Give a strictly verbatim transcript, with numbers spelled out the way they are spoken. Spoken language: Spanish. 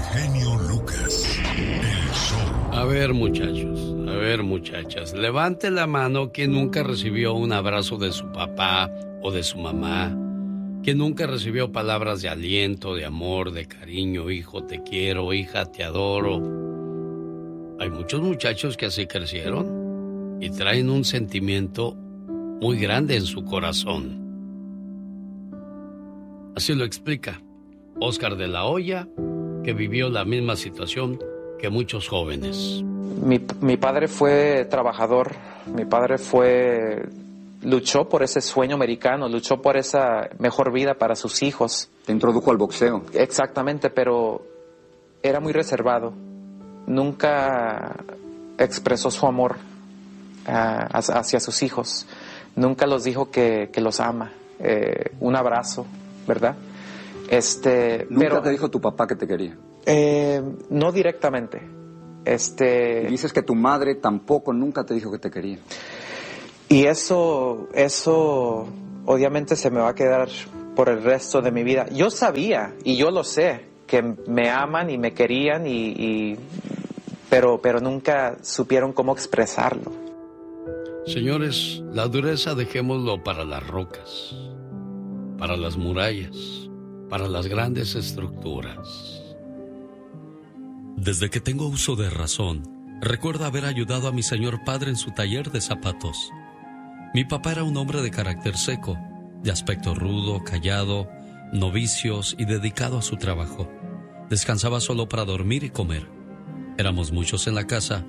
genio Lucas, el show. A ver, muchachos, a ver, muchachas, levante la mano quien nunca recibió un abrazo de su papá o de su mamá, quien nunca recibió palabras de aliento, de amor, de cariño, hijo, te quiero, hija, te adoro. Hay muchos muchachos que así crecieron y traen un sentimiento muy grande en su corazón. Así lo explica Oscar de la Hoya, que vivió la misma situación que muchos jóvenes. Mi, mi padre fue trabajador, mi padre fue, luchó por ese sueño americano, luchó por esa mejor vida para sus hijos. Te introdujo al boxeo. Exactamente, pero era muy reservado. Nunca expresó su amor uh, hacia sus hijos. Nunca los dijo que, que los ama. Eh, un abrazo, ¿verdad? Este, ¿Nunca pero, te dijo tu papá que te quería? Eh, no directamente. Este, y dices que tu madre tampoco nunca te dijo que te quería. Y eso, eso obviamente se me va a quedar por el resto de mi vida. Yo sabía, y yo lo sé, que me aman y me querían, y, y, pero, pero nunca supieron cómo expresarlo. Señores, la dureza dejémoslo para las rocas, para las murallas, para las grandes estructuras. Desde que tengo uso de razón, recuerdo haber ayudado a mi señor padre en su taller de zapatos. Mi papá era un hombre de carácter seco, de aspecto rudo, callado, no vicios y dedicado a su trabajo. Descansaba solo para dormir y comer. Éramos muchos en la casa